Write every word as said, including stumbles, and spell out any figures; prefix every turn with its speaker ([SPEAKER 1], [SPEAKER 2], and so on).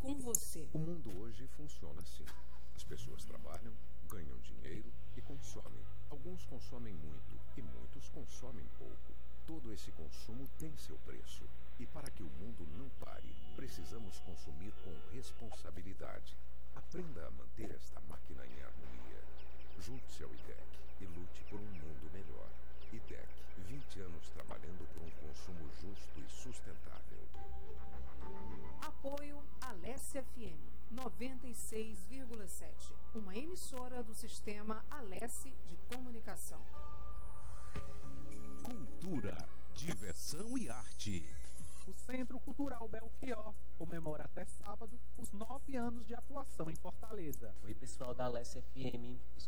[SPEAKER 1] com você.
[SPEAKER 2] O mundo hoje funciona assim. As pessoas trabalham, ganham dinheiro e consomem. Alguns consomem muito e muitos consomem pouco. Todo esse consumo tem seu preço. E para que o mundo não pare, precisamos consumir com responsabilidade. Aprenda a manter esta máquina em harmonia. Junte-se ao I D E C e lute por um mundo melhor. I D E C, vinte anos trabalhando por um consumo justo e sustentável.
[SPEAKER 1] Apoio Alesse F M noventa e seis vírgula sete, uma emissora do sistema Alesse de comunicação.
[SPEAKER 3] Cultura, diversão e arte.
[SPEAKER 4] O Centro Cultural Belchior comemora até sábado os nove anos de atuação em Fortaleza.
[SPEAKER 5] Oi, pessoal da Alesse F M,